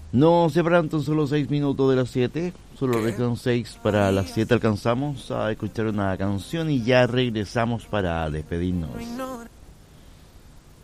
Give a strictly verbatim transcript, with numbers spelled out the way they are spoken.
Nos separan tan solo seis minutos de las siete. Solo restan seis para las siete. Alcanzamos a escuchar una canción y ya regresamos para despedirnos.